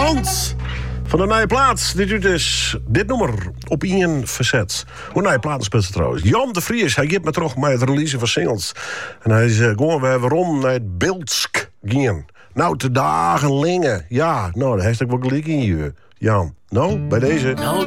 Want van de nieuwe plaats, dit nummer op één verzet. Hoe nieuwe platen speelt ze trouwens? Jan de Vries, hij geeft me terug met het releasen van singles. En hij is gewoon weer rond naar het Beeldsk gaan. Nou, te dagen lingen. Ja, nou, daar heeft ik wel gelijk in je. Jan, nou, bij deze...